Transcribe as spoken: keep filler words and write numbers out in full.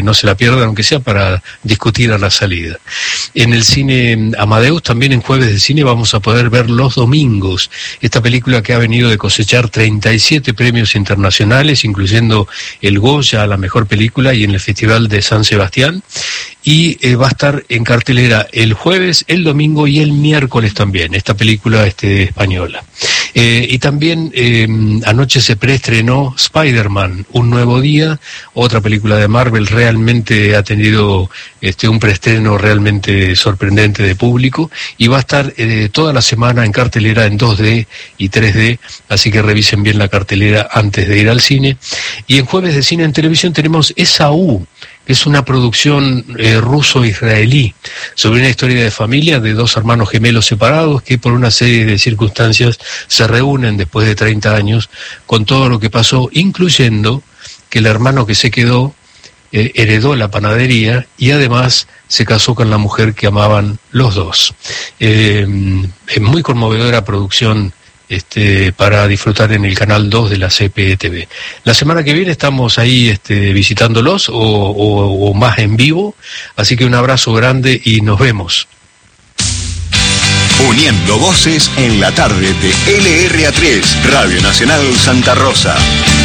no se la pierdan, aunque sea para discutir a la salida. En el cine Amadeus, también en Jueves de Cine, vamos a poder ver Los Domingos, esta película que ha venido de cosechar treinta y siete premios internacionales, incluyendo el Goya a la mejor película y en el Festival de San Sebastián, y eh, va a estar en cartelera el jueves, el domingo y el miércoles también, esta película este, española. Eh, y también eh, anoche se preestrenó Spider-Man, Un Nuevo Día, otra película de Marvel. Realmente ha tenido este, un preestreno realmente sorprendente de público y va a estar eh, toda la semana en cartelera en dos D y tres D, así que revisen bien la cartelera antes de ir al cine. Y en Jueves de Cine en Televisión tenemos Esaú, que es una producción eh, ruso-israelí sobre una historia de familia de dos hermanos gemelos separados que por una serie de circunstancias se reúnen después de treinta años con todo lo que pasó, incluyendo que el hermano que se quedó eh, heredó la panadería y además se casó con la mujer que amaban los dos. Eh, es muy conmovedora producción Este, para disfrutar en el canal dos de la C P E T V. La semana que viene estamos ahí este, visitándolos o, o, o más en vivo, así que un abrazo grande y nos vemos. Uniendo voces en la tarde de L R A tres, Radio Nacional Santa Rosa.